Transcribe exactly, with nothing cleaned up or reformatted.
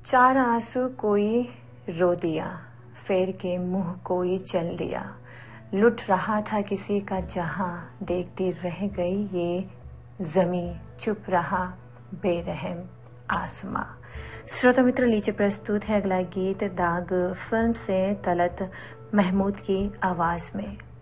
चार आंसू कोई रो दिया, फेर के मुंह कोई चल दिया। लुट रहा था किसी का जहां, देखती रह गई ये जमी, चुप रहा बेरहम आसमां। श्रोता मित्र, लीजिए प्रस्तुत है अगला गीत दाग फिल्म से तलत महमूद की आवाज में।